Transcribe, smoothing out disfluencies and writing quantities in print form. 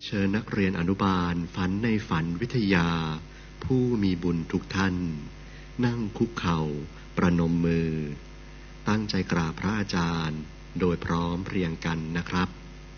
เชิญนักเรียนอนุบาลฝันในฝันวิทยาผู้มีบุญทุกท่านนั่งคุกเข่าประนมมือตั้งใจกราบพระอาจารย์โดยพร้อมเพรียงกันนะครับ